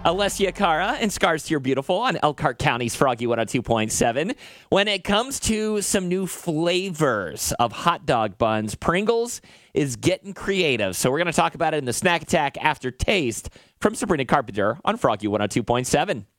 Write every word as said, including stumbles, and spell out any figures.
Alessia Cara and Scars to Your Beautiful on Elkhart County's Froggy one oh two point seven. When it comes to some new flavors of hot dog buns, Pringles is getting creative. So we're going to talk about it in the Snack Attack After Taste from Sabrina Carpenter on Froggy one oh two point seven.